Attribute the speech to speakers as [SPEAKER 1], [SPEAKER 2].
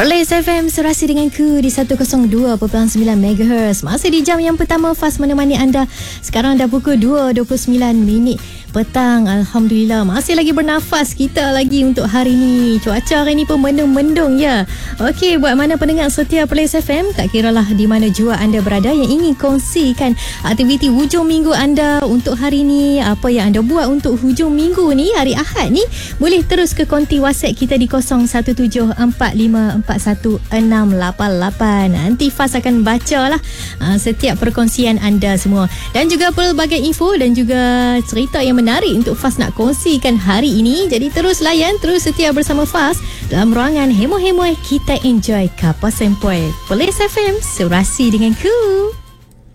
[SPEAKER 1] Perlis FM serasi denganku di 102.9 MHz. Masih di jam yang pertama Fas menemani anda. Sekarang dah pukul 2.29 petang. Alhamdulillah masih lagi bernafas kita lagi untuk hari ni. Cuaca hari ni pun mendung-mendung ya. Okey, buat mana pendengar setia Perlis FM, tak kiralah di mana jua anda berada yang ingin kongsikan aktiviti hujung minggu anda untuk hari ni, apa yang anda buat untuk hujung minggu ni, hari Ahad ni, boleh terus ke konti WhatsApp kita di 0174541688. Nanti Fas akan baca lah setiap perkongsian anda semua, dan juga pelbagai info dan juga cerita yang menarik untuk Fas nak kongsikan hari ini. Jadi terus layan, terus setia bersama Fas dalam ruangan Hemo-Hemo kita enjoy Kapal Sempoi. Perlis FM serasi denganku.